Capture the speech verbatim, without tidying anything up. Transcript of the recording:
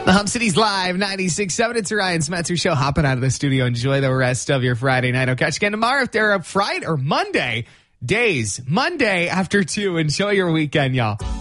The Hub City's live, ninety-six point seven. It's a Ryan Smetzer show. Hopping out of the studio. Enjoy the rest of your Friday night. I'll catch you again tomorrow if they're a Friday or Monday days. Monday after two. Enjoy your weekend, y'all.